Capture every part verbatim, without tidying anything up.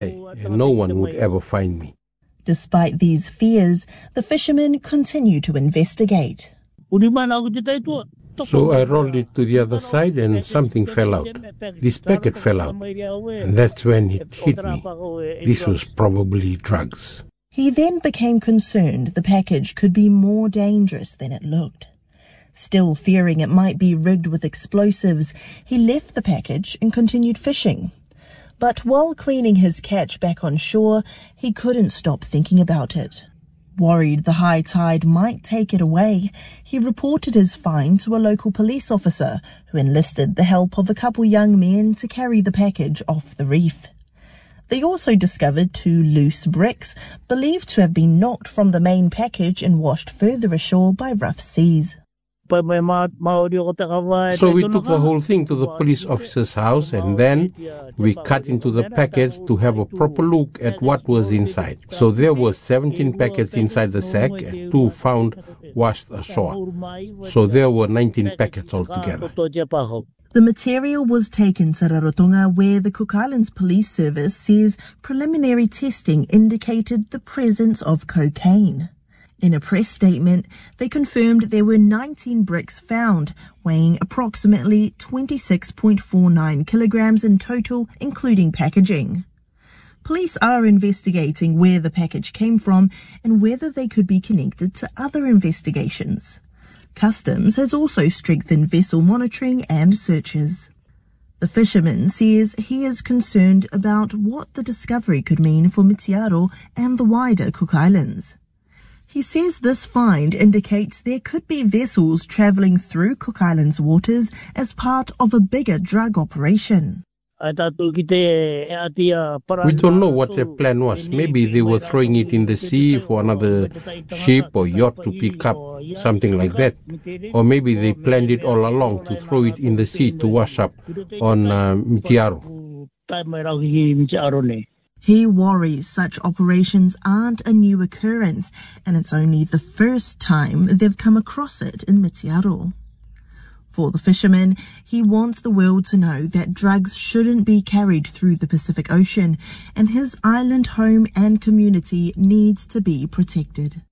and no one would ever find me. Despite these fears, the fishermen continue to investigate. So I rolled it to the other side and something fell out. This packet fell out, and that's when it hit me. This was probably drugs. He then became concerned the package could be more dangerous than it looked. Still fearing it might be rigged with explosives, he left the package and continued fishing. But while cleaning his catch back on shore, he couldn't stop thinking about it. Worried the high tide might take it away, he reported his find to a local police officer who enlisted the help of a couple young men to carry the package off the reef. They also discovered two loose bricks, believed to have been knocked from the main package and washed further ashore by rough seas. So we took the whole thing to the police officer's house, and then we cut into the packets to have a proper look at what was inside. So there were seventeen packets inside the sack and two found washed ashore. So there were nineteen packets altogether. The material was taken to Rarotonga, where the Cook Islands Police Service says preliminary testing indicated the presence of cocaine. In a press statement, they confirmed there were nineteen bricks found, weighing approximately twenty-six point four nine kilograms in total, including packaging. Police are investigating where the package came from and whether they could be connected to other investigations. Customs has also strengthened vessel monitoring and searches. The fisherman says he is concerned about what the discovery could mean for Mitiaro and the wider Cook Islands. He says this find indicates there could be vessels travelling through Cook Islands waters as part of a bigger drug operation. We don't know what their plan was. Maybe they were throwing it in the sea for another ship or yacht to pick up, something like that. Or maybe they planned it all along to throw it in the sea to wash up on uh, Mitiaro. He worries such operations aren't a new occurrence, and it's only the first time they've come across it in Mitiaro. For the fisherman, he wants the world to know that drugs shouldn't be carried through the Pacific Ocean, and his island home and community needs to be protected.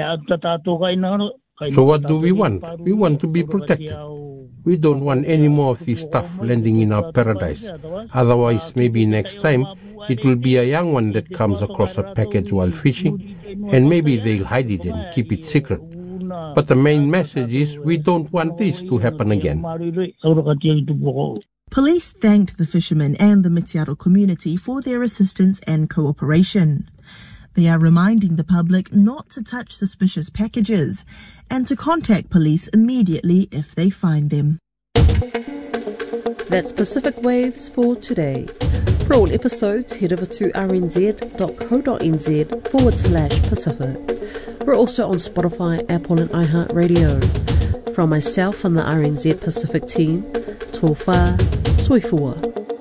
So what do we want? We want to be protected. We don't want any more of this stuff landing in our paradise. Otherwise, maybe next time, it will be a young one that comes across a package while fishing, and maybe they'll hide it and keep it secret. But the main message is we don't want this to happen again. Police thanked the fishermen and the Mitiaro community for their assistance and cooperation. They are reminding the public not to touch suspicious packages and to contact police immediately if they find them. That's Pacific Waves for today. For all episodes, head over to rnz.co.nz forward slash Pacific. We're also on Spotify, Apple and iHeartRadio. From myself and the R N Z Pacific team, tō whā, soifua.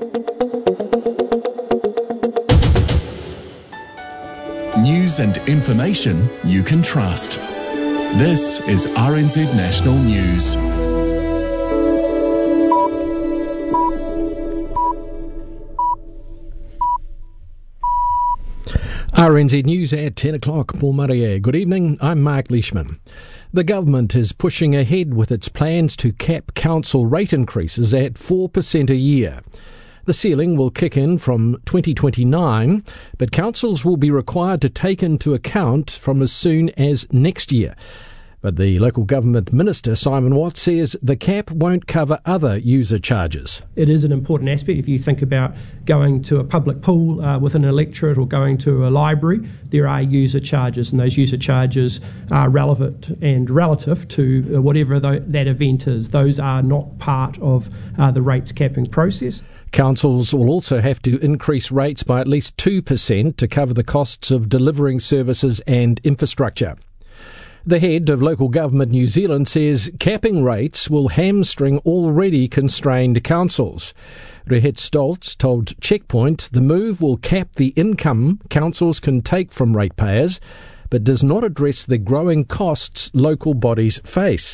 News and information you can trust. This is R N Z National News. R N Z News at ten o'clock, Paul Murray. Good evening, I'm Mark Leishman. The government is pushing ahead with its plans to cap council rate increases at four percent a year. The ceiling will kick in from twenty twenty-nine, but councils will be required to take into account from as soon as next year. But the local government minister, Simon Watt, says the cap won't cover other user charges. It is an important aspect. If you think about going to a public pool uh, within an electorate or going to a library, there are user charges, and those user charges are relevant and relative to whatever th- that event is. Those are not part of uh, the rates capping process. Councils will also have to increase rates by at least two percent to cover the costs of delivering services and infrastructure. The head of Local Government New Zealand says capping rates will hamstring already constrained councils. Rehet Stoltz told Checkpoint the move will cap the income councils can take from ratepayers, but does not address the growing costs local bodies face.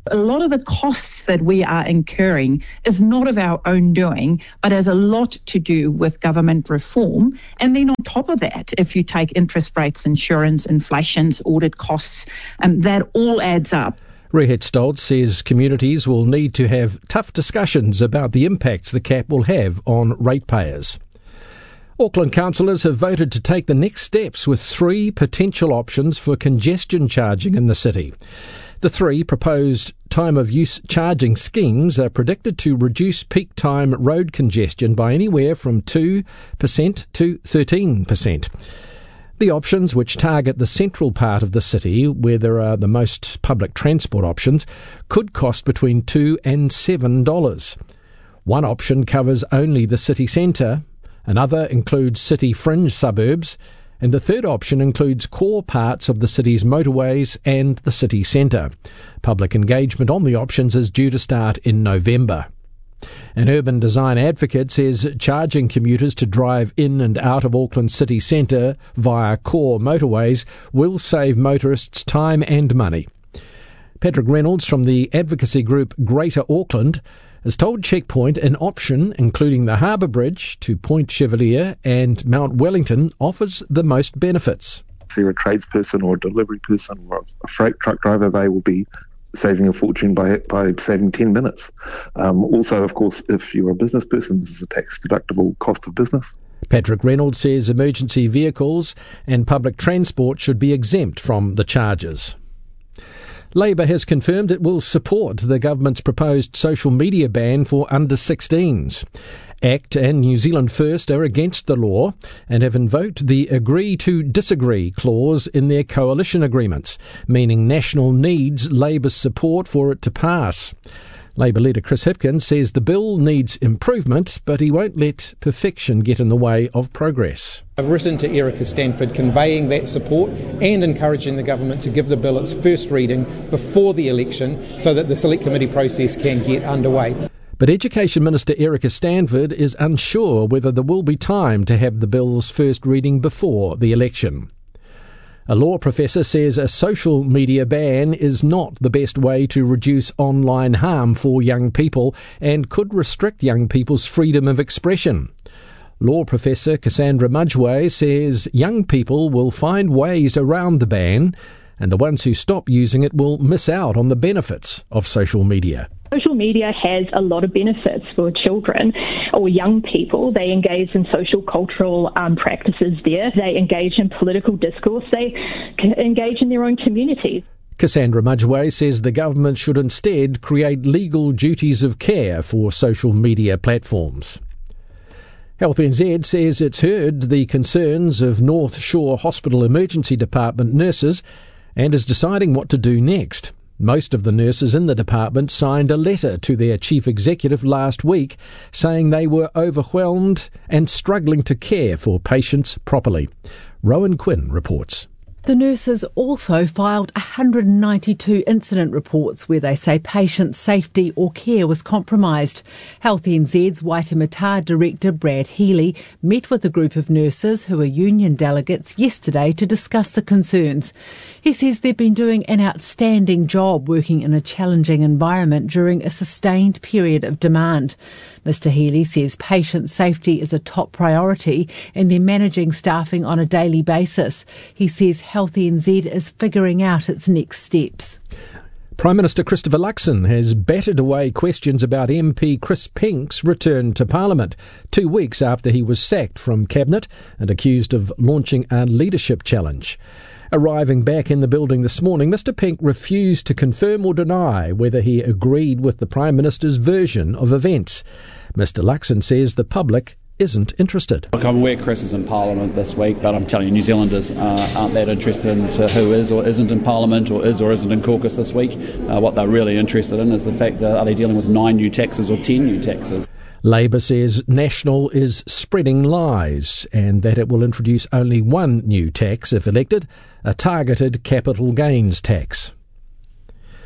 A lot of the costs that we are incurring is not of our own doing, but has a lot to do with government reform. And then on top of that, if you take interest rates, insurance, inflations, audit costs, um, that all adds up. Rehet Stoltz says communities will need to have tough discussions about the impacts the cap will have on ratepayers. Auckland councillors have voted to take the next steps with three potential options for congestion charging in the city. The three proposed time-of-use charging schemes are predicted to reduce peak time road congestion by anywhere from two percent to thirteen percent. The options, which target the central part of the city, where there are the most public transport options, could cost between two dollars and seven dollars. One option covers only the city centre, another includes city fringe suburbs, and the third option includes core parts of the city's motorways and the city centre. Public engagement on the options is due to start in November. An urban design advocate says charging commuters to drive in and out of Auckland city centre via core motorways will save motorists time and money. Patrick Reynolds from the advocacy group Greater Auckland has told Checkpoint an option including the Harbour Bridge to Point Chevalier and Mount Wellington offers the most benefits. If you're a tradesperson or a delivery person or a freight truck driver, they will be saving a fortune by by saving ten minutes. Um, also, of course, if you're a business person, this is a tax-deductible cost of business. Patrick Reynolds says emergency vehicles and public transport should be exempt from the charges. Labor has confirmed it will support the government's proposed social media ban for under sixteens. ACT and New Zealand First are against the law and have invoked the agree to disagree clause in their coalition agreements, meaning National needs Labour's support for it to pass. Labor leader Chris Hipkins says the bill needs improvement, but he won't let perfection get in the way of progress. I've written to Erica Stanford conveying that support and encouraging the government to give the bill its first reading before the election so that the select committee process can get underway. But Education Minister Erica Stanford is unsure whether there will be time to have the bill's first reading before the election. A law professor says a social media ban is not the best way to reduce online harm for young people and could restrict young people's freedom of expression. Law professor Cassandra Mudgway says young people will find ways around the ban, and the ones who stop using it will miss out on the benefits of social media. Social media has a lot of benefits for children or young people. They engage in social cultural um, practices there. They engage in political discourse. They engage in their own communities. Cassandra Mudgway says the government should instead create legal duties of care for social media platforms. Health N Z says it's heard the concerns of North Shore Hospital Emergency Department nurses and is deciding what to do next. Most of the nurses in the department signed a letter to their chief executive last week saying they were overwhelmed and struggling to care for patients properly. Rowan Quinn reports. The nurses also filed one hundred ninety-two incident reports where they say patient safety or care was compromised. Health N Z's Waitemata Director Brad Healy met with a group of nurses who are union delegates yesterday to discuss the concerns. He says they've been doing an outstanding job working in a challenging environment during a sustained period of demand. Mister Healy says patient safety is a top priority and they're managing staffing on a daily basis. He says Health N Z is figuring out its next steps. Prime Minister Christopher Luxon has batted away questions about M P Chris Pink's return to Parliament, two weeks after he was sacked from Cabinet and accused of launching a leadership challenge. Arriving back in the building this morning, Mister Pink refused to confirm or deny whether he agreed with the Prime Minister's version of events. Mister Luxon says the public isn't interested. Look, I'm aware Chris is in Parliament this week, but I'm telling you, New Zealanders uh, aren't that interested in who is or isn't in Parliament or is or isn't in caucus this week. Uh, what they're really interested in is the fact that are they dealing with nine new taxes or ten new taxes. Labor says National is spreading lies and that it will introduce only one new tax if elected, a targeted capital gains tax.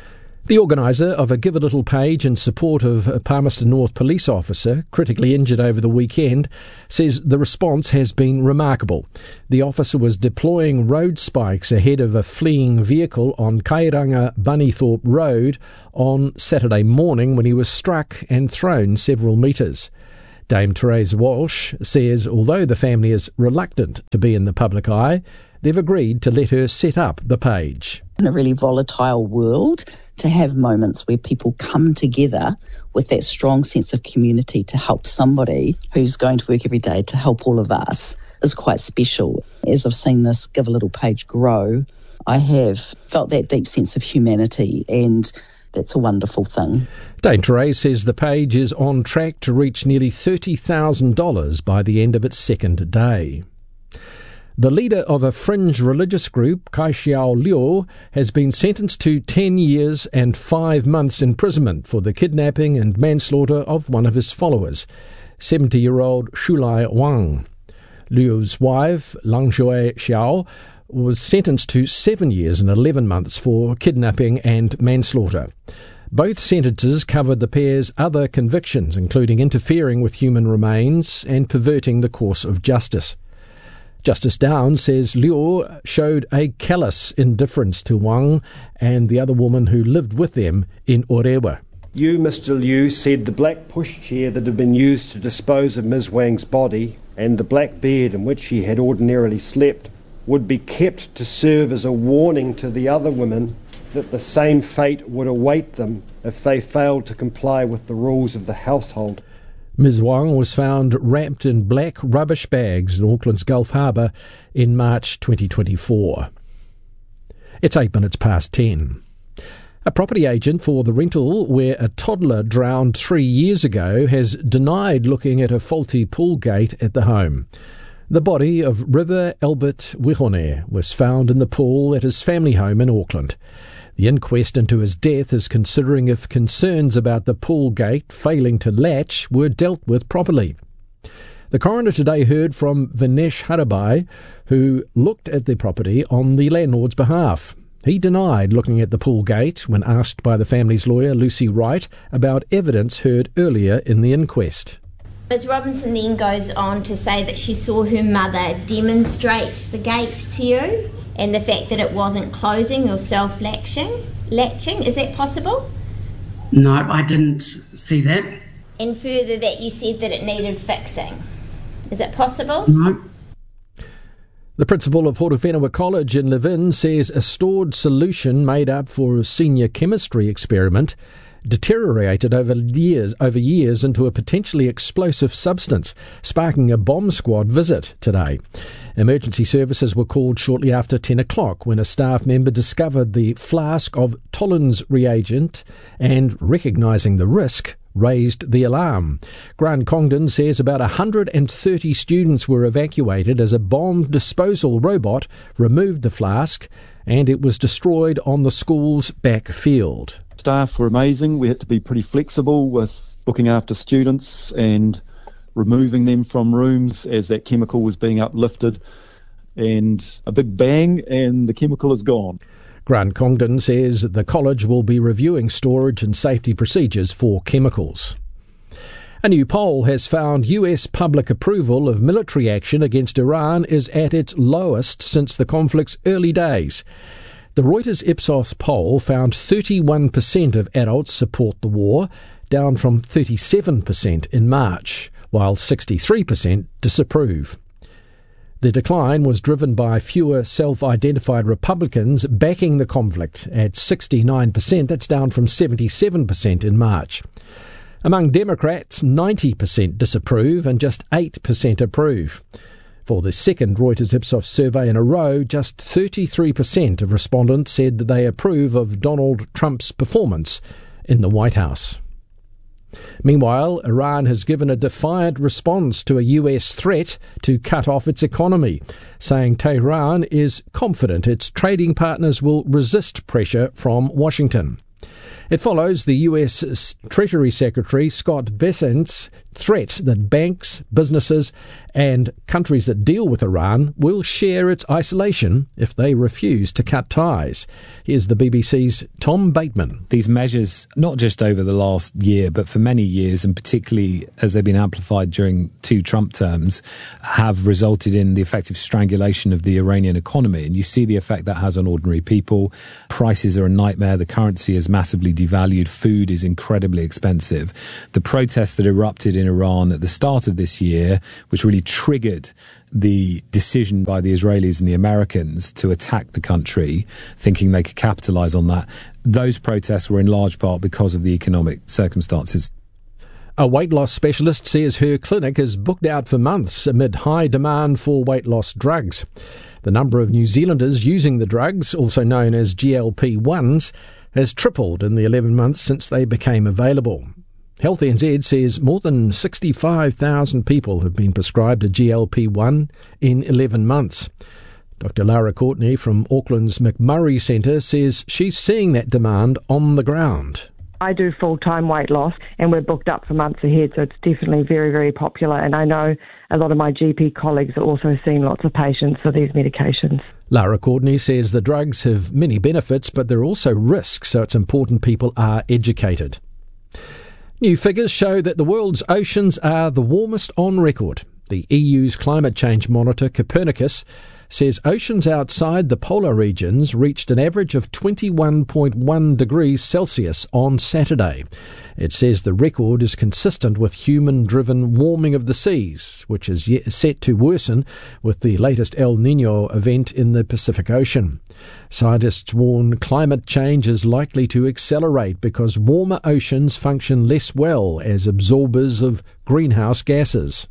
The organiser of a Give a Little page in support of a Palmerston North police officer critically injured over the weekend says the response has been remarkable. The officer was deploying road spikes ahead of a fleeing vehicle on Kairanga Bunnythorpe Road on Saturday morning when he was struck and thrown several metres. Dame Therese Walsh says although the family is reluctant to be in the public eye, they've agreed to let her set up the page. In a really volatile world, to have moments where people come together with that strong sense of community to help somebody who's going to work every day to help all of us is quite special. As I've seen this Give a Little page grow, I have felt that deep sense of humanity, and that's a wonderful thing. Dame Therese says the page is on track to reach nearly thirty thousand dollars by the end of its second day. The leader of a fringe religious group, Kai Xiao Liu, has been sentenced to ten years and five months imprisonment for the kidnapping and manslaughter of one of his followers, seventy-year-old Shulai Wang. Liu's wife, Langshui Xiao, was sentenced to seven years and eleven months for kidnapping and manslaughter. Both sentences covered the pair's other convictions, including interfering with human remains and perverting the course of justice. Justice Downs says Liu showed a callous indifference to Wang and the other woman who lived with them in Orewa. You, Mister Liu, said the black pushchair that had been used to dispose of Miz Wang's body and the black bed in which she had ordinarily slept would be kept to serve as a warning to the other women that the same fate would await them if they failed to comply with the rules of the household. Miz Wang was found wrapped in black rubbish bags in Auckland's Gulf Harbour in March twenty twenty-four. It's eight minutes past ten. A property agent for the rental where a toddler drowned three years ago has denied looking at a faulty pool gate at the home. The body of River Albert Wihone was found in the pool at his family home in Auckland. The inquest into his death is considering if concerns about the pool gate failing to latch were dealt with properly. The coroner today heard from Vinesh Harabai, who looked at the property on the landlord's behalf. He denied looking at the pool gate when asked by the family's lawyer, Lucy Wright, about evidence heard earlier in the inquest. Miz Robinson then goes on to say that she saw her mother demonstrate the gate to you and the fact that it wasn't closing or self-latching. Latching, is that possible? No, I didn't see that. And further that you said that it needed fixing. Is it possible? No. The principal of Horowhenua College in Levin says a stored solution made up for a senior chemistry experiment deteriorated over years over years into a potentially explosive substance, sparking a bomb squad visit today. Emergency services were called shortly after ten o'clock when a staff member discovered the flask of Tollens reagent and, recognising the risk, raised the alarm. Grant Congdon says about one hundred thirty students were evacuated as a bomb disposal robot removed the flask and it was destroyed on the school's back field. Staff were amazing. We had to be pretty flexible with looking after students and removing them from rooms as that chemical was being uplifted, and a big bang and the chemical is gone. Grant Congdon says the college will be reviewing storage and safety procedures for chemicals. A new poll has found U S public approval of military action against Iran is at its lowest since the conflict's early days. The Reuters Ipsos poll found thirty-one percent of adults support the war, down from thirty-seven percent in March, while sixty-three percent disapprove. The decline was driven by fewer self-identified Republicans backing the conflict at sixty-nine percent. That's down from seventy-seven percent in March. Among Democrats, ninety percent disapprove and just eight percent approve. For the second Reuters Ipsos survey in a row, just thirty-three percent of respondents said that they approve of Donald Trump's performance in the White House. Meanwhile, Iran has given a defiant response to a U S threat to cut off its economy, saying Tehran is confident its trading partners will resist pressure from Washington. It follows the U S Treasury Secretary Scott Bessent's threat that banks, businesses and countries that deal with Iran will share its isolation if they refuse to cut ties. Here's the B B C's Tom Bateman. These measures, not just over the last year, but for many years, and particularly as they've been amplified during two Trump terms, have resulted in the effective strangulation of the Iranian economy. And you see the effect that has on ordinary people. Prices are a nightmare. The currency is massively devalued. Food is incredibly expensive. The protests that erupted in Iran at the start of this year, which really triggered the decision by the Israelis and the Americans to attack the country, thinking they could capitalize on that, those protests were in large part because of the economic circumstances. A weight loss specialist says her clinic is booked out for months amid high demand for weight loss drugs. The number of New Zealanders using the drugs, also known as G L P ones, has tripled in the eleven months since they became available. Health N Z says more than sixty-five thousand people have been prescribed a G L P one in eleven months. Doctor Lara Courtney from Auckland's McMurray Centre says she's seeing that demand on the ground. I do full-time weight loss and we're booked up for months ahead, so it's definitely very, very popular. And I know a lot of my G P colleagues are also seeing lots of patients for these medications. Lara Courtney says the drugs have many benefits, but there are also risks, so it's important people are educated. New figures show that the world's oceans are the warmest on record. The E U's climate change monitor, Copernicus, says oceans outside the polar regions reached an average of twenty-one point one degrees Celsius on Saturday. It says the record is consistent with human-driven warming of the seas, which is yet set to worsen with the latest El Niño event in the Pacific Ocean. Scientists warn climate change is likely to accelerate because warmer oceans function less well as absorbers of greenhouse gases.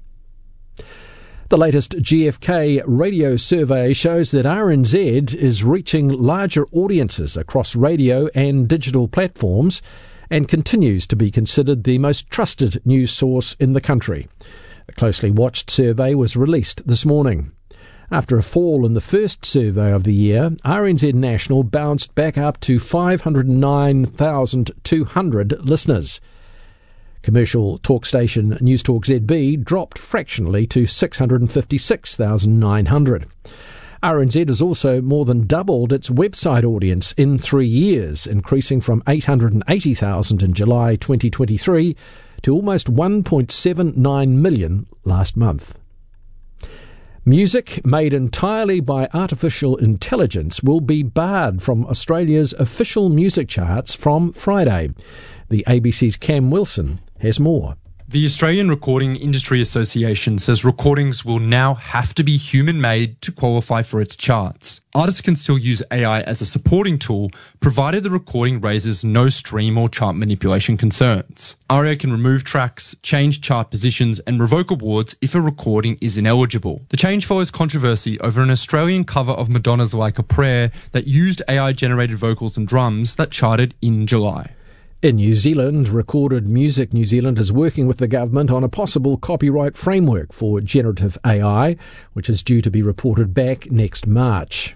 The latest G F K radio survey shows that R N Z is reaching larger audiences across radio and digital platforms and continues to be considered the most trusted news source in the country. A closely watched survey was released this morning. After a fall in the first survey of the year, R N Z National bounced back up to five hundred nine thousand two hundred listeners. Commercial talk station News Talk Z B dropped fractionally to six hundred fifty-six thousand nine hundred. R N Z has also more than doubled its website audience in three years, increasing from eight hundred eighty thousand in July twenty twenty-three to almost one point seven nine million last month. Music made entirely by artificial intelligence will be barred from Australia's official music charts from Friday. The A B C's Cam Wilson has more. The Australian Recording Industry Association says recordings will now have to be human-made to qualify for its charts. Artists can still use A I as a supporting tool, provided the recording raises no stream or chart manipulation concerns. A R I A can remove tracks, change chart positions, and revoke awards if a recording is ineligible. The change follows controversy over an Australian cover of Madonna's Like a Prayer that used A I-generated vocals and drums that charted in July. In New Zealand, Recorded Music New Zealand is working with the government on a possible copyright framework for generative A I, which is due to be reported back next March.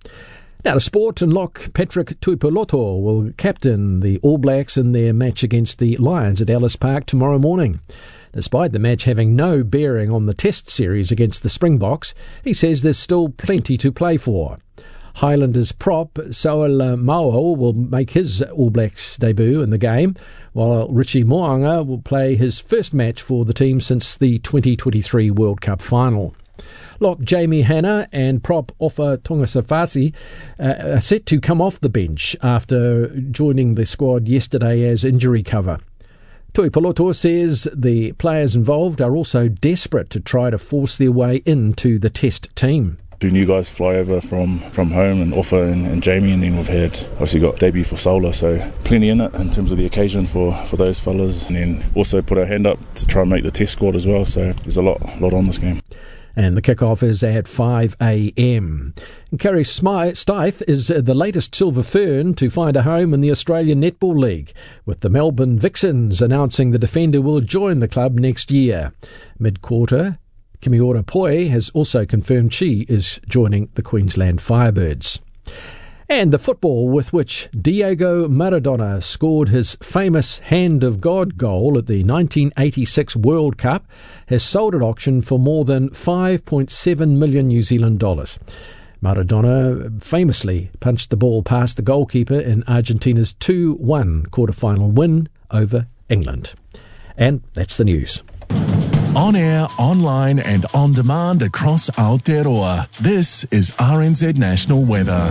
Now to sport, and lock Patrick Tuipulotu will captain the All Blacks in their match against the Lions at Ellis Park tomorrow morning. Despite the match having no bearing on the Test series against the Springboks, he says there's still plenty to play for. Highlanders prop Saul Mao will make his All Blacks debut in the game, while Richie Mo'unga will play his first match for the team since the twenty twenty-three World Cup final. Lock Jamie Hanna and prop Ofa Tongasafasi uh, are set to come off the bench after joining the squad yesterday as injury cover. Tuipulotu says the players involved are also desperate to try to force their way into the Test team. Two new guys fly over from, from home, and Offa and, and Jamie, and then we've had obviously got debut for Sola, so plenty in it in terms of the occasion for, for those fellas, and then also put our hand up to try and make the Test squad as well, so there's a lot lot on this game. And the kick-off is at five a.m. Kerry Stith is the latest Silver Fern to find a home in the Australian Netball League, with the Melbourne Vixens announcing the defender will join the club next year. Mid-quarter, Kimiora Poi has also confirmed she is joining the Queensland Firebirds. And the football with which Diego Maradona scored his famous Hand of God goal at the nineteen eighty-six World Cup has sold at auction for more than five point seven million New Zealand dollars. Maradona famously punched the ball past the goalkeeper in Argentina's two one quarter-final win over England. And that's the news. On air, online and on demand across Aotearoa. This is R N Z National Weather.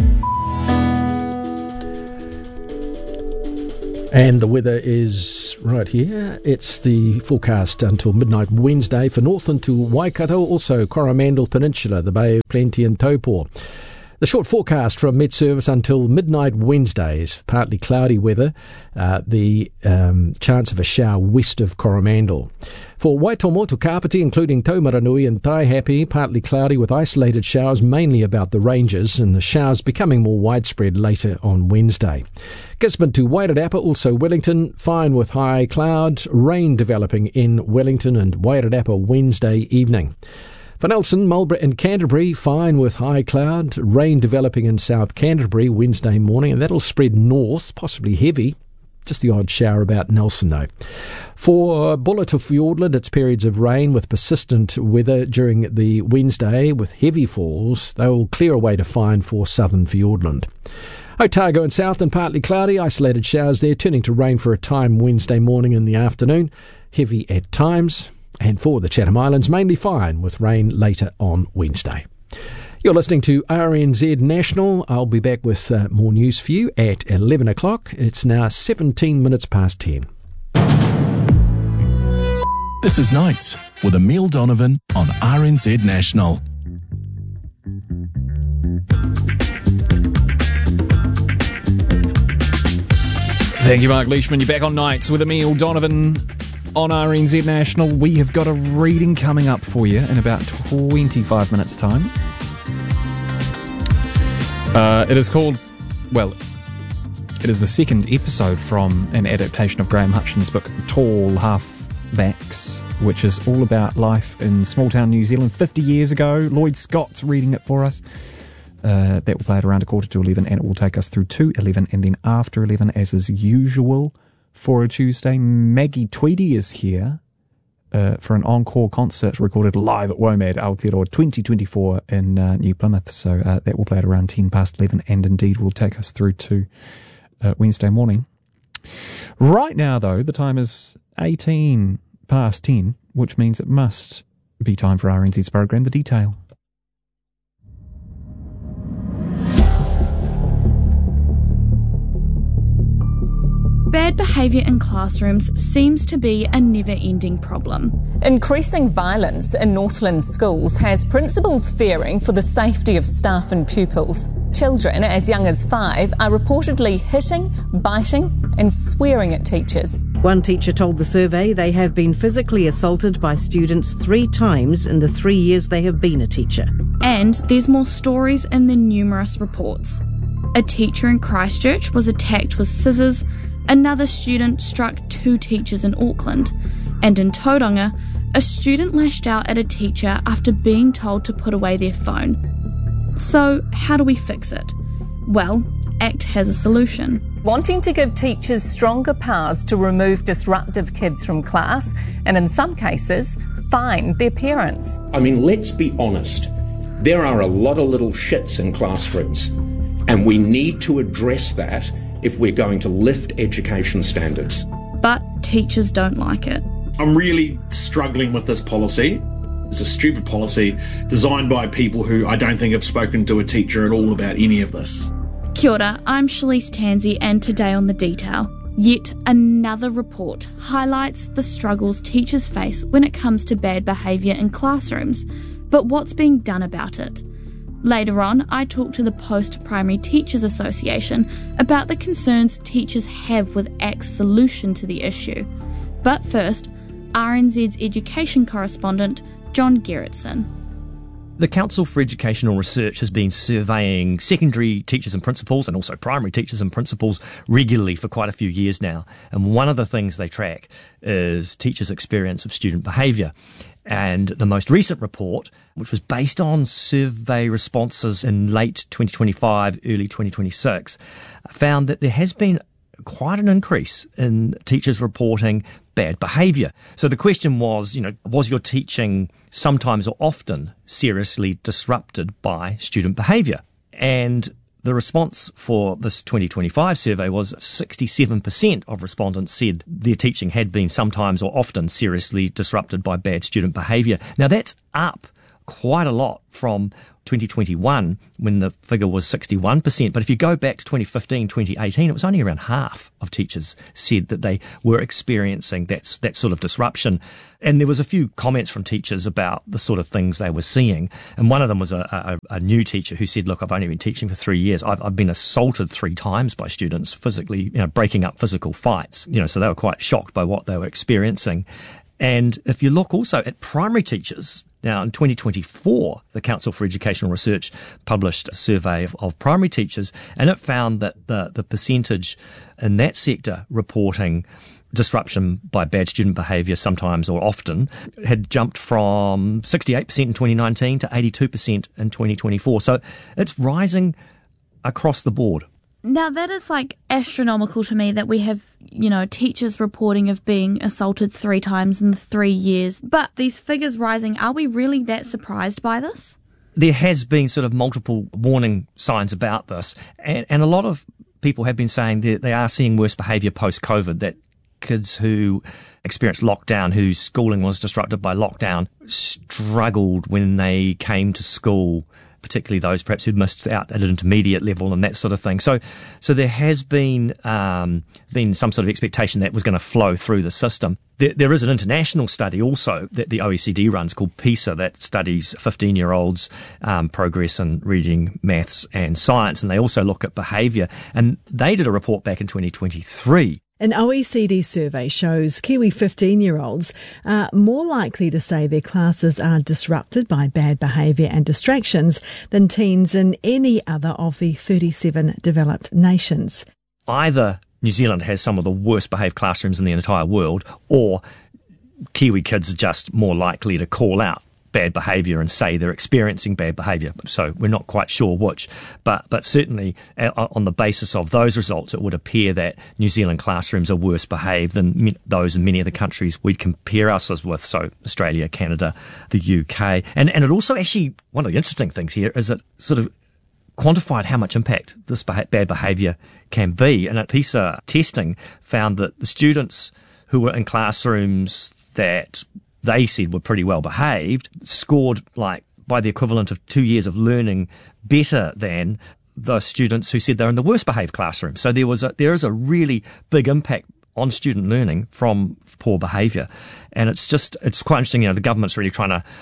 And the weather is right here. It's the forecast until midnight Wednesday for Northland to Waikato, also Coromandel Peninsula, the Bay of Plenty and Taupo. The short forecast from Met Service until midnight Wednesday is partly cloudy weather, uh, the um, chance of a shower west of Coromandel. For Waitomo to Kapiti, including Taumaranui and Taihape, partly cloudy with isolated showers mainly about the ranges, and the showers becoming more widespread later on Wednesday. Gisborne to Wairarapa, also Wellington, fine with high cloud, rain developing in Wellington and Wairarapa Wednesday evening. For Nelson, Marlborough and Canterbury, fine with high cloud, rain developing in South Canterbury Wednesday morning, and that'll spread north, possibly heavy. Just the odd shower about Nelson, though. For Bulla to Fiordland, it's periods of rain with persistent weather during the Wednesday with heavy falls. They will clear away to fine for southern Fiordland. Otago and South and partly cloudy, isolated showers there, turning to rain for a time Wednesday morning in the afternoon, heavy at times. And for the Chatham Islands, mainly fine with rain later on Wednesday. You're listening to R N Z National. I'll be back with uh, more news for you at eleven o'clock. It's now seventeen minutes past ten. This is Nights with Emile Donovan on R N Z National. Thank you, Mark Leishman. You're back on Nights with Emile Donovan on R N Z National. We have got a reading coming up for you in about twenty-five minutes' time. Uh, it is called, well, it is the second episode from an adaptation of Graham Hutchins' book Tall Halfbacks, which is all about life in small-town New Zealand fifty years ago. Lloyd Scott's reading it for us. Uh, that will play at around a quarter to eleven, and it will take us through to eleven, and then after eleven, as is usual for a Tuesday, Maggie Tweedy is here uh, for an encore concert recorded live at WOMAD Aotearoa twenty twenty-four in uh, New Plymouth. So uh, that will play at around ten past eleven, and indeed will take us through to uh, Wednesday morning. Right now, though, the time is eighteen past ten, which means it must be time for R N Z's program, The Detail. Bad behaviour in classrooms seems to be a never-ending problem. Increasing violence in Northland schools has principals fearing for the safety of staff and pupils. Children as young as five are reportedly hitting, biting and swearing at teachers. One teacher told the survey they have been physically assaulted by students three times in the three years they have been a teacher. And there's more stories in the numerous reports. A teacher in Christchurch was attacked with scissors. Another student struck two teachers in Auckland, and in Tauranga, a student lashed out at a teacher after being told to put away their phone. So, how do we fix it? Well, ACT has a solution. Wanting to give teachers stronger powers to remove disruptive kids from class, and in some cases, fine their parents. I mean, let's be honest. There are a lot of little shits in classrooms, and we need to address that if we're going to lift education standards. But teachers don't like it. I'm really struggling with this policy. It's a stupid policy designed by people who I don't think have spoken to a teacher at all about any of this. Kia ora, I'm Shalise Tansey, and today on The Detail, yet another report highlights the struggles teachers face when it comes to bad behaviour in classrooms. But what's being done about it? Later on, I talked to the Post-Primary Teachers Association about the concerns teachers have with ACT's solution to the issue. But first, R N Z's education correspondent, John Gerritsen. The Council for Educational Research has been surveying secondary teachers and principals and also primary teachers and principals regularly for quite a few years now. And one of the things they track is teachers' experience of student behaviour. And the most recent report, which was based on survey responses in late twenty twenty-five, early twenty twenty-six, found that there has been quite an increase in teachers reporting bad behaviour. So the question was, you know, was your teaching sometimes or often seriously disrupted by student behaviour? And the response for this twenty twenty-five survey was sixty-seven percent of respondents said their teaching had been sometimes or often seriously disrupted by bad student behaviour. Now that's up quite a lot from twenty twenty-one when the figure was sixty-one percent. But if you go back to twenty fifteen, twenty eighteen, it was only around half of teachers said that they were experiencing that, that sort of disruption. And there was a few comments from teachers about the sort of things they were seeing. And one of them was a, a, a new teacher who said, look, I've only been teaching for three years. I've, I've been assaulted three times by students physically, you know, breaking up physical fights. You know, so they were quite shocked by what they were experiencing. And if you look also at primary teachers, now, in twenty twenty-four, the Council for Educational Research published a survey of, of primary teachers, and it found that the, the percentage in that sector reporting disruption by bad student behaviour sometimes or often had jumped from sixty-eight percent in twenty nineteen to eighty-two percent in twenty twenty-four. So it's rising across the board. Now, that is like astronomical to me that we have, you know, teachers reporting of being assaulted three times in three years. But these figures rising, are we really that surprised by this? There has been sort of multiple warning signs about this. And, and a lot of people have been saying that they are seeing worse behaviour post-COVID, that kids who experienced lockdown, whose schooling was disrupted by lockdown, struggled when they came to school, particularly those perhaps who'd missed out at an intermediate level and that sort of thing. So, so there has been um, been some sort of expectation that was going to flow through the system. There, there is an international study also that the O E C D runs called PISA that studies fifteen-year-olds' um, progress in reading, maths and science, and they also look at behaviour. And they did a report back in twenty twenty-three. An O E C D survey shows Kiwi fifteen-year-olds are more likely to say their classes are disrupted by bad behaviour and distractions than teens in any other of the thirty-seven developed nations. Either New Zealand has some of the worst behaved classrooms in the entire world, or Kiwi kids are just more likely to call out bad behaviour and say they're experiencing bad behaviour. So we're not quite sure which, but but certainly on the basis of those results, it would appear that New Zealand classrooms are worse behaved than those in many of the countries we'd compare ourselves with, so Australia, Canada, the U K. And, and it also actually, one of the interesting things here is it sort of quantified how much impact this bad behaviour can be. And at PISA testing found that the students who were in classrooms that they said were pretty well behaved scored like by the equivalent of two years of learning better than the students who said they're in the worst behaved classroom. So there was a, there is a really big impact on student learning from poor behaviour. And it's just, it's quite interesting, you know, the government's really trying to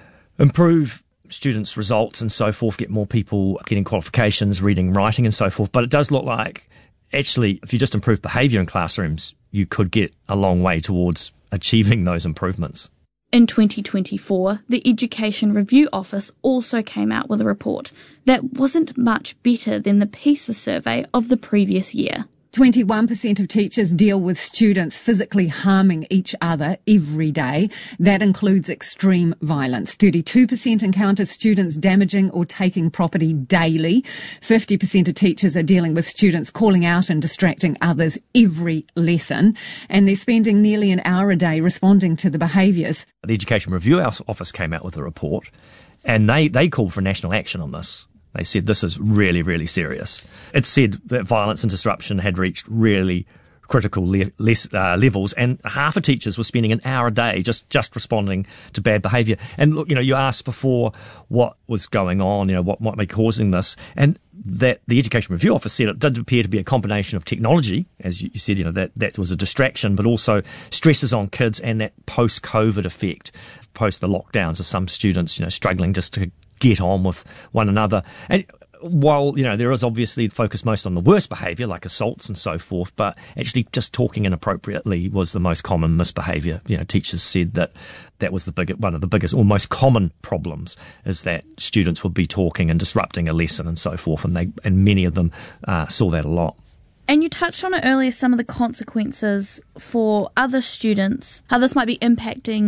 improve students' results and so forth, get more people getting qualifications, reading, writing and so forth. But it does look like actually if you just improve behaviour in classrooms, you could get a long way towards achieving those improvements. In twenty twenty-four, the Education Review Office also came out with a report that wasn't much better than the PISA survey of the previous year. twenty-one percent of teachers deal with students physically harming each other every day. That includes extreme violence. thirty-two percent encounter students damaging or taking property daily. fifty percent of teachers are dealing with students calling out and distracting others every lesson. And they're spending nearly an hour a day responding to the behaviours. The Education Review Office came out with a report and they, they called for national action on this. They said this is really, really serious. It said that violence and disruption had reached really critical le- less, uh, levels, and half of teachers were spending an hour a day just, just responding to bad behaviour. And look, you know, you asked before what was going on, you know, what might be causing this, and that the Education Review Office said it did appear to be a combination of technology, as you said, you know, that, that was a distraction, but also stresses on kids and that post-COVID effect, post the lockdowns of some students, you know, struggling just to get on with one another. And while, you know, there is obviously focus most on the worst behaviour, like assaults and so forth, but actually just talking inappropriately was the most common misbehaviour. You know, teachers said that that was the big, one of the biggest or most common problems is that students would be talking and disrupting a lesson and so forth, and they and many of them uh, saw that a lot. And you touched on it earlier, some of the consequences for other students, how this might be impacting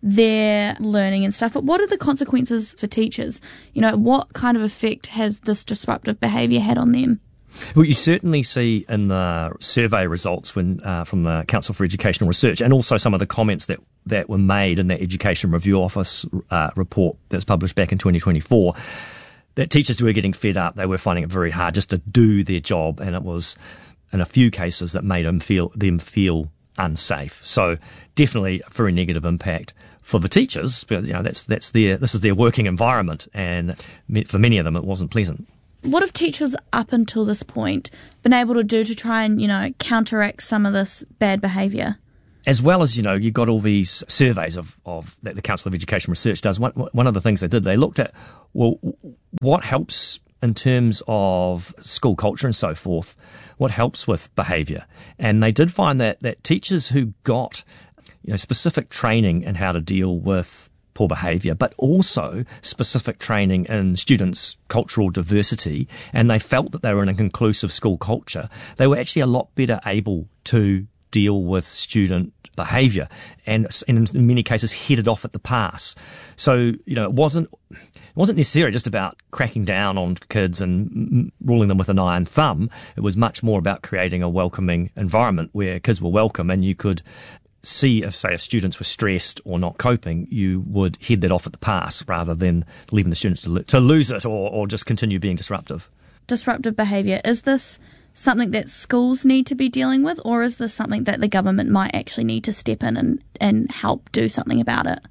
their learning and stuff. But what are the consequences for teachers? You know, what kind of effect has this disruptive behaviour had on them? Well, you certainly see in the survey results when uh, from the Council for Educational Research, and also some of the comments that, that were made in that Education Review Office uh, report that was published back in twenty twenty-four, that teachers were getting fed up. They were finding it very hard just to do their job, and it was, in a few cases, that made them feel them feel unsafe. So definitely a very negative impact for the teachers. But you know, that's that's their this is their working environment, and for many of them, it wasn't pleasant. What have teachers up until this point been able to do to try and, you know, counteract some of this bad behaviour? As well as, you know, you've got all these surveys of, of that the Council of Education Research does. One, one of the things they did, they looked at, well, what helps in terms of school culture and so forth, what helps with behaviour. And they did find that, that teachers who got, you know, specific training in how to deal with poor behaviour, but also specific training in students' cultural diversity, and they felt that they were in a conclusive school culture, they were actually a lot better able to deal with student behaviour, and in many cases headed off at the pass. So, you know, it wasn't it wasn't necessarily just about cracking down on kids and ruling them with an iron thumb. It was much more about creating a welcoming environment where kids were welcome, and you could see if, say, if students were stressed or not coping, you would head that off at the pass rather than leaving the students to, lo- to lose it or, or just continue being disruptive. Disruptive behaviour, is this something that schools need to be dealing with, or is this something that the government might actually need to step in and, and help do something about it?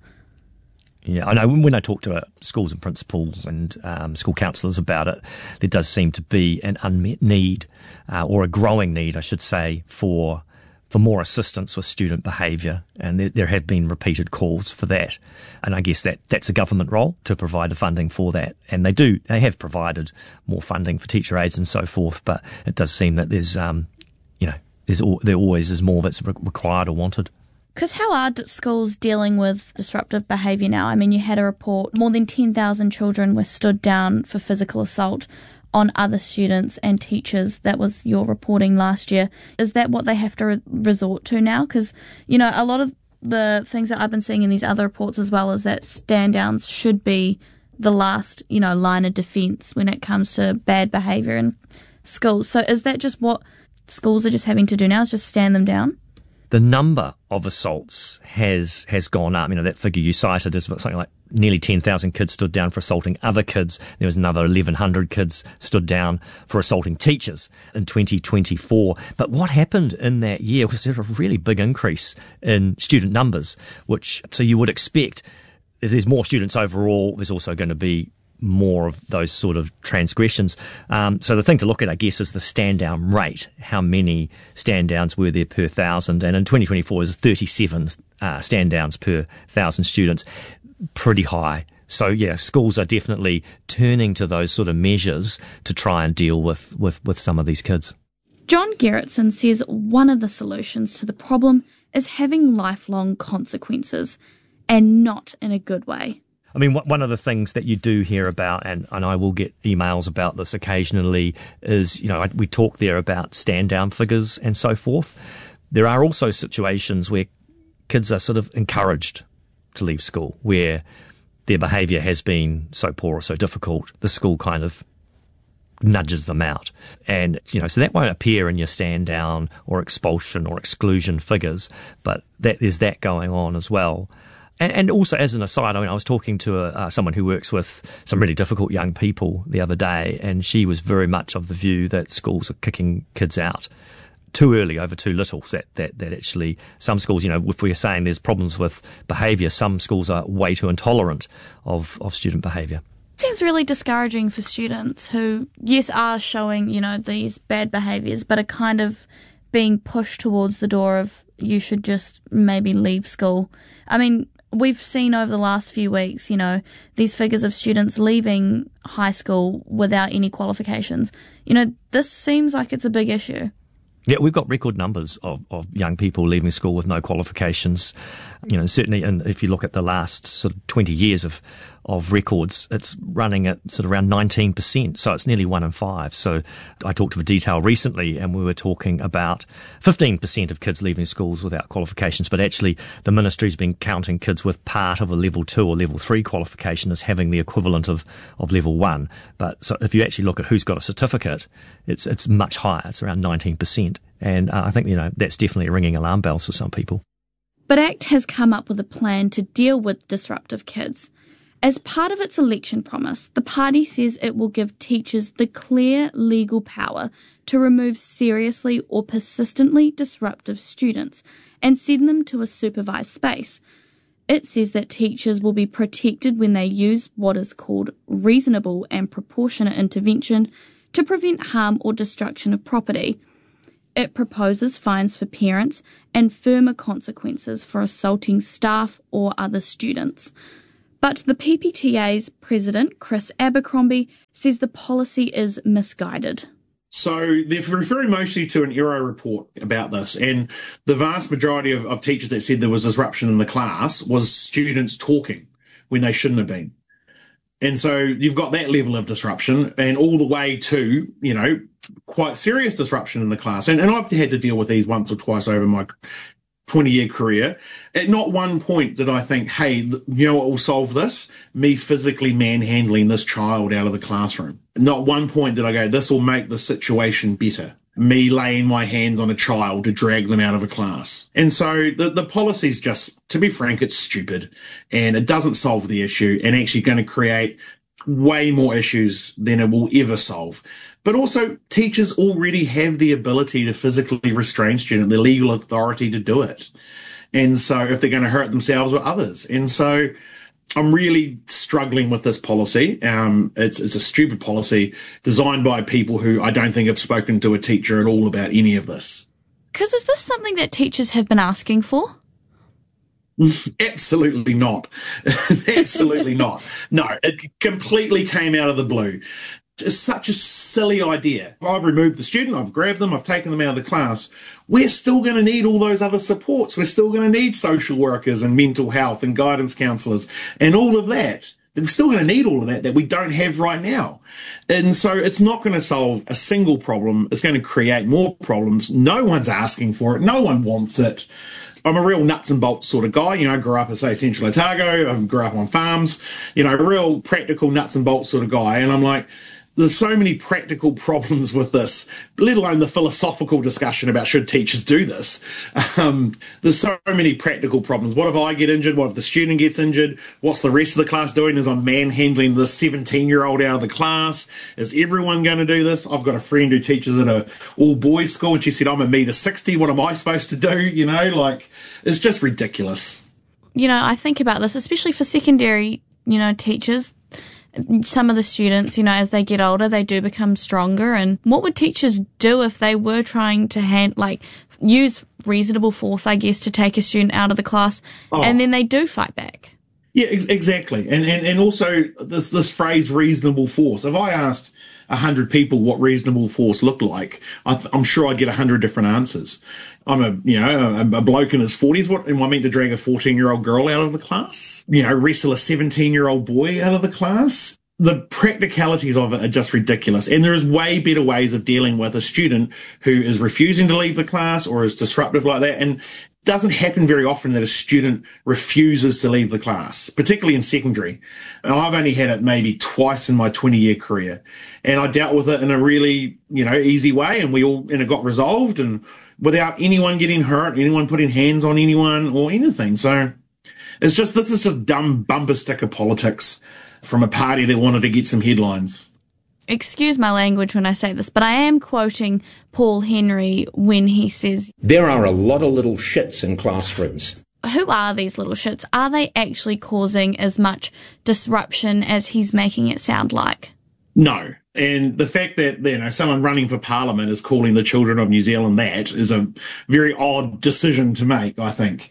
Yeah, I know when I talk to uh, schools and principals and um, school counsellors about it, there does seem to be an unmet need, uh, or a growing need, I should say, for for more assistance with student behaviour, and there, there have been repeated calls for that. And I guess that that's a government role to provide the funding for that. And they do, they have provided more funding for teacher aides and so forth, but it does seem that there's, um, you know, there's there always is more that's re- required or wanted. Because how are schools dealing with disruptive behaviour now? I mean, you had a report, more than ten thousand children were stood down for physical assault on other students and teachers. That was your reporting last year. Is that what they have to re- resort to now? Because, you know, a lot of the things that I've been seeing in these other reports as well is that stand downs should be the last, you know, line of defence when it comes to bad behaviour in schools. So is that just what schools are just having to do now, is just stand them down? The number of assaults has has gone up. You know, that figure you cited is something like nearly ten thousand kids stood down for assaulting other kids. There was another eleven hundred kids stood down for assaulting teachers in twenty twenty-four. But what happened in that year was a really big increase in student numbers, which, so you would expect if there's more students overall, there's also going to be more of those sort of transgressions. Um, so the thing to look at, I guess, is the stand-down rate. How many stand-downs were there per thousand? And in twenty twenty-four, it was thirty-seven uh, stand-downs per thousand students. Pretty high. So, yeah, schools are definitely turning to those sort of measures to try and deal with, with, with some of these kids. John Gerritsen says one of the solutions to the problem is having lifelong consequences, and not in a good way. I mean, one of the things that you do hear about, and, and I will get emails about this occasionally, is, you know, we talk there about stand-down figures and so forth. There are also situations where kids are sort of encouraged to leave school, where their behaviour has been so poor or so difficult, the school kind of nudges them out. And, you know, so that won't appear in your stand-down or expulsion or exclusion figures, but that, there's that going on as well. And also, as an aside, I mean, I was talking to a, uh, someone who works with some really difficult young people the other day, and she was very much of the view that schools are kicking kids out too early over too little. That, that, that actually some schools, you know, if we're saying there's problems with behaviour, some schools are way too intolerant of, of student behaviour. It seems really discouraging for students who, yes, are showing, you know, these bad behaviours, but are kind of being pushed towards the door of you should just maybe leave school. I mean, we've seen over the last few weeks, you know, these figures of students leaving high school without any qualifications. You know, this seems like it's a big issue. Yeah, we've got record numbers of, of young people leaving school with no qualifications. You know, certainly, and if you look at the last sort of twenty years of, of records, it's running at sort of around nineteen percent. So it's nearly one in five. So I talked to a detail recently and we were talking about fifteen percent of kids leaving schools without qualifications, but actually the ministry's been counting kids with part of a level two or level three qualification as having the equivalent of, of level one. But so if you actually look at who's got a certificate, it's, it's much higher. It's around nineteen percent. And uh, I think, you know, that's definitely ringing alarm bells for some people. But ACT has come up with a plan to deal with disruptive kids. As part of its election promise, the party says it will give teachers the clear legal power to remove seriously or persistently disruptive students and send them to a supervised space. It says that teachers will be protected when they use what is called reasonable and proportionate intervention to prevent harm or destruction of property. It proposes fines for parents and firmer consequences for assaulting staff or other students. But the P P T A's president, Chris Abercrombie, says the policy is misguided. So they're referring mostly to an Eero report about this, and the vast majority of, of teachers that said there was disruption in the class was students talking when they shouldn't have been. And so you've got that level of disruption and all the way to, you know, quite serious disruption in the class. And, and I've had to deal with these once or twice over my twenty-year career. At not one point did I think, hey, you know what will solve this? Me physically manhandling this child out of the classroom. Not one point did I go, this will make the situation better. Me laying my hands on a child to drag them out of a class. And so the, the policy's just, to be frank, it's stupid and it doesn't solve the issue and actually going to create way more issues than it will ever solve. But also, teachers already have the ability to physically restrain students, the legal authority to do it. And so if they're going to hurt themselves or others. And so I'm really struggling with this policy. Um, it's, it's a stupid policy designed by people who I don't think have spoken to a teacher at all about any of this. Because is this something that teachers have been asking for? Absolutely not. Absolutely not. No, it completely came out of the blue. It's such a silly idea. I've removed the student, I've grabbed them, I've taken them out of the class. We're still going to need all those other supports. We're still going to need social workers and mental health and guidance counsellors and all of that. We're still going to need all of that that we don't have right now. And so it's not going to solve a single problem. It's going to create more problems. No one's asking for it. No one wants it. I'm a real nuts and bolts sort of guy. You know, I grew up at, say, Central Otago. I grew up on farms. You know, a real practical nuts and bolts sort of guy. And I'm like, there's so many practical problems with this, let alone the philosophical discussion about should teachers do this. Um, there's so many practical problems. What if I get injured? What if the student gets injured? What's the rest of the class doing? Is I'm manhandling this seventeen-year-old out of the class? Is everyone going to do this? I've got a friend who teaches at a all-boys school, and she said, I'm a metre sixty. What am I supposed to do? You know, like, it's just ridiculous. You know, I think about this, especially for secondary, you know, teachers. Some of the students, you know, as they get older, they do become stronger. And what would teachers do if they were trying to hand, like, use reasonable force, I guess, to take a student out of the class, oh. and then they do fight back? Yeah, ex- exactly. And, and and also this this phrase reasonable force. If I asked a hundred people what reasonable force looked like, I th- I'm sure I'd get a hundred different answers. I'm a, you know, a, a bloke in his forties. What am I meant to drag a fourteen-year-old girl out of the class? You know, wrestle a seventeen-year-old boy out of the class? The practicalities of it are just ridiculous. And there is way better ways of dealing with a student who is refusing to leave the class or is disruptive like that. And it doesn't happen very often that a student refuses to leave the class, particularly in secondary. And I've only had it maybe twice in my twenty-year career. And I dealt with it in a really, you know, easy way, and we all, and it got resolved, and without anyone getting hurt, anyone putting hands on anyone or anything. So it's just, this is just dumb bumper sticker politics from a party that wanted to get some headlines. Excuse my language when I say this, but I am quoting Paul Henry when he says, there are a lot of little shits in classrooms. Who are these little shits? Are they actually causing as much disruption as he's making it sound like? No. And the fact that, you know, someone running for Parliament is calling the children of New Zealand that is a very odd decision to make, I think.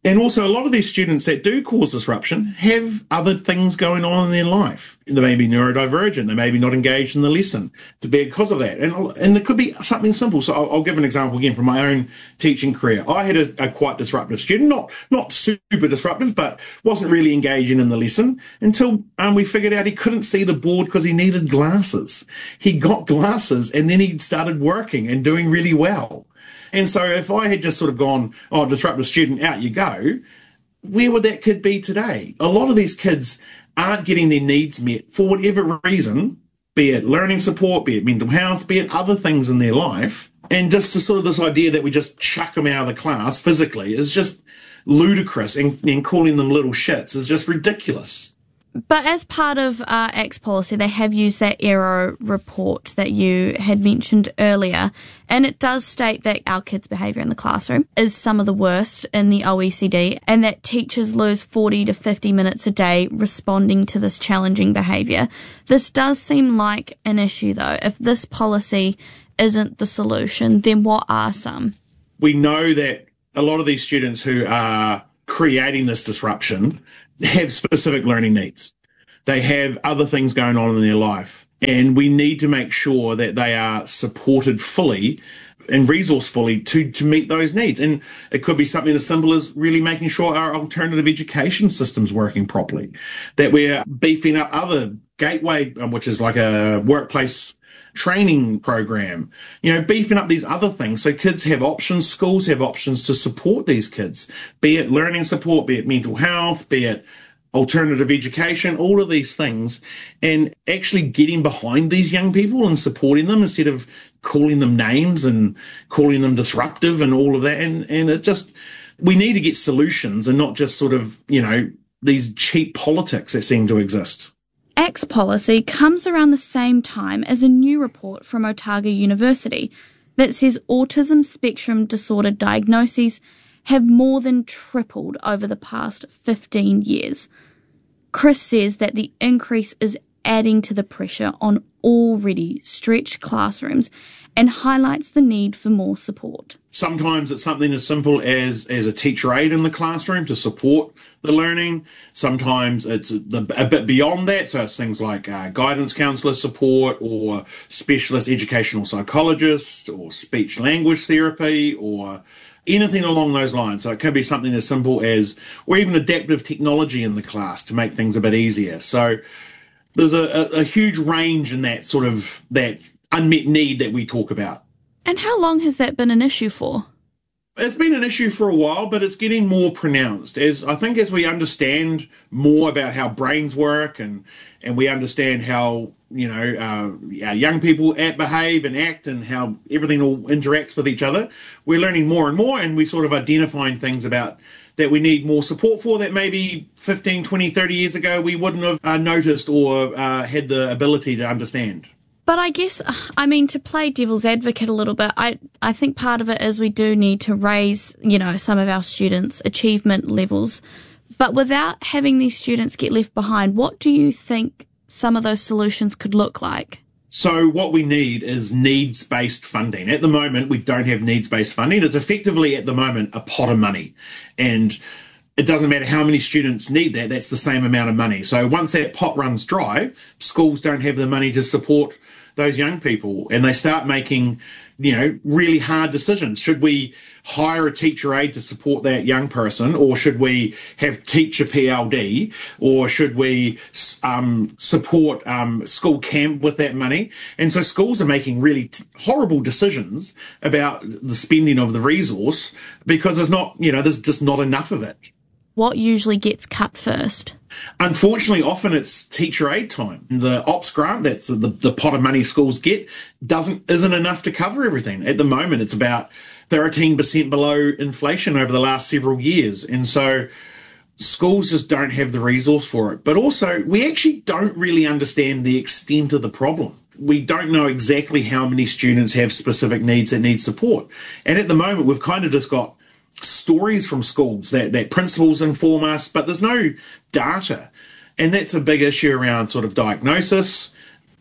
And also, a lot of these students that do cause disruption have other things going on in their life. They may be neurodivergent. They may be not engaged in the lesson to be because of that. And and there could be something simple. So I'll, I'll give an example again from my own teaching career. I had a, a quite disruptive student, not not super disruptive, but wasn't really engaging in the lesson until um, we figured out he couldn't see the board because he needed glasses. He got glasses and then he started working and doing really well. And so if I had just sort of gone, oh, disruptive student, out you go, where would that kid be today? A lot of these kids aren't getting their needs met for whatever reason, be it learning support, be it mental health, be it other things in their life. And just to sort of this idea that we just chuck them out of the class physically is just ludicrous, and, and calling them little shits is just ridiculous. But as part of uh, A C T's policy, they have used that ERO report that you had mentioned earlier, and it does state that our kids' behaviour in the classroom is some of the worst in the O E C D, and that teachers lose forty to fifty minutes a day responding to this challenging behaviour. This does seem like an issue, though. If this policy isn't the solution, then what are some? We know that a lot of these students who are creating this disruption have specific learning needs. They have other things going on in their life, and we need to make sure that they are supported fully and resourced fully to, to meet those needs. And it could be something as simple as really making sure our alternative education system's working properly, that we're beefing up other Gateway, which is like a workplace training program, you know, beefing up these other things so kids have options, schools have options to support these kids, be it learning support, be it mental health, be it alternative education, all of these things, and actually getting behind these young people and supporting them instead of calling them names and calling them disruptive and all of that. And, and it just, we need to get solutions and not just sort of, you know, these cheap politics that seem to exist. A C T's policy comes around the same time as a new report from Otago University that says autism spectrum disorder diagnoses have more than tripled over the past fifteen years. Chris says that the increase is adding to the pressure on already stretched classrooms and highlights the need for more support. Sometimes it's something as simple as, as a teacher aide in the classroom to support the learning. Sometimes it's a, a bit beyond that, so it's things like uh, guidance counsellor support or specialist educational psychologist or speech language therapy or anything along those lines. So it can be something as simple as, or even adaptive technology in the class to make things a bit easier. So there's a, a, a huge range in that sort of, that unmet need that we talk about. And how long has that been an issue for? It's been an issue for a while, but it's getting more pronounced. As I think as we understand more about how brains work and, and we understand how, you know, uh, our young people act, behave and act and how everything all interacts with each other, we're learning more and more, and we're sort of identifying things about that we need more support for that maybe fifteen, twenty, thirty years ago we wouldn't have uh, noticed or uh, had the ability to understand. But I guess, I mean, to play devil's advocate a little bit, I, I think part of it is we do need to raise, you know, some of our students' achievement levels. But without having these students get left behind, what do you think some of those solutions could look like? So what we need is needs-based funding. At the moment, we don't have needs-based funding. It's effectively, at the moment, a pot of money. And it doesn't matter how many students need that, that's the same amount of money. So once that pot runs dry, schools don't have the money to support those young people, and they start making, you know, really hard decisions. Should we hire a teacher aide to support that young person, or should we have teacher P L D, or should we um, support um, school camp with that money? And so schools are making really t- horrible decisions about the spending of the resource because there's not, you know, there's just not enough of it. What usually gets cut first? Unfortunately, often it's teacher aid time. The ops grant, that's the, the pot of money schools get, doesn't isn't enough to cover everything. At the moment, it's about thirteen percent below inflation over the last several years. And so schools just don't have the resource for it. But also, we actually don't really understand the extent of the problem. We don't know exactly how many students have specific needs that need support. And at the moment, we've kind of just got stories from schools that, that principals inform us, but there's no data. And that's a big issue around sort of diagnosis.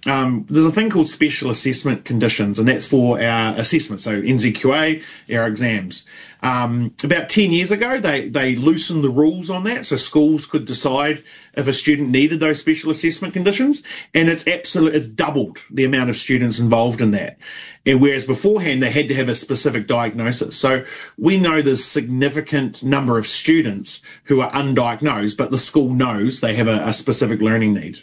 Um, there's a thing called special assessment conditions, and that's for our assessments, so N Z Q A, our exams. Um, about ten years ago, they, they loosened the rules on that, so schools could decide if a student needed those special assessment conditions, and it's absolute, it's doubled the amount of students involved in that. And whereas beforehand, they had to have a specific diagnosis. So we know there's significant number of students who are undiagnosed, but the school knows they have a, a specific learning need.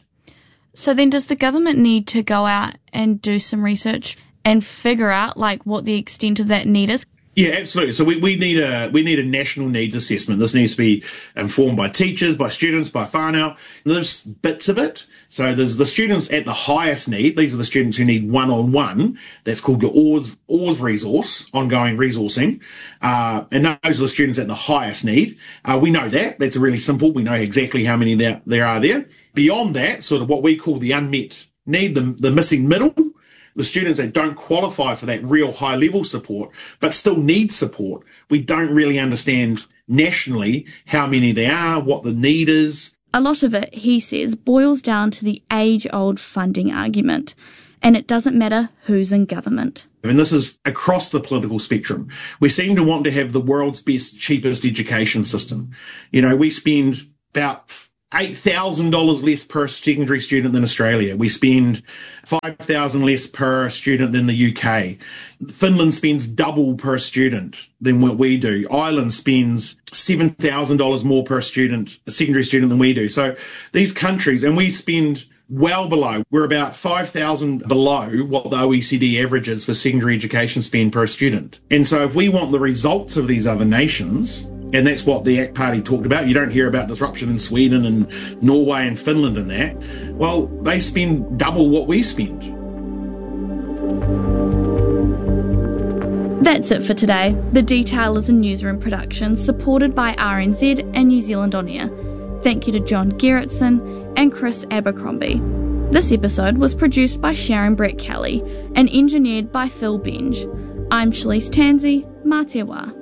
So then does the government need to go out and do some research and figure out like what the extent of that need is? Yeah, absolutely. So we, we need a we need a national needs assessment. This needs to be informed by teachers, by students, by whānau. There's bits of it. So there's the students at the highest need. These are the students who need one-on-one. That's called the O A R S, O A R S resource, ongoing resourcing. Uh, and those are the students at the highest need. Uh, we know that. That's really simple. We know exactly how many there, there are there. Beyond that, sort of what we call the unmet need, the, the missing middle, the students that don't qualify for that real high level support, but still need support. We don't really understand nationally how many there are, what the need is. A lot of it, he says, boils down to the age-old funding argument, and it doesn't matter who's in government. And this is across the political spectrum. We seem to want to have the world's best, cheapest education system. You know, we spend about eight thousand dollars less per secondary student than Australia. We spend five thousand dollars less per student than the U K. Finland spends double per student than what we do. Ireland spends seven thousand dollars more per student, a secondary student, than we do. So these countries, and we spend well below, we're about five thousand below what the O E C D average is for secondary education spend per student. And so if we want the results of these other nations, and that's what the ACT Party talked about. You don't hear about disruption in Sweden and Norway and Finland and that. Well, they spend double what we spend. That's it for today. The Detail is a newsroom production supported by R N Z and New Zealand On Air. Thank you to John Gerritsen and Chris Abercrombie. This episode was produced by Sharon Brett Kelly and engineered by Phil Benge. I'm Shalise Tansey. Mā te wā.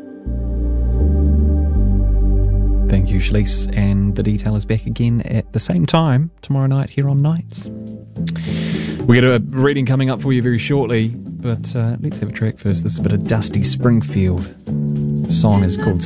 Thank you, Shalise. And The Detail is back again at the same time tomorrow night here on Nights. We got a reading coming up for you very shortly, but uh, let's have a track first. This is a bit of Dusty Springfield. The song is called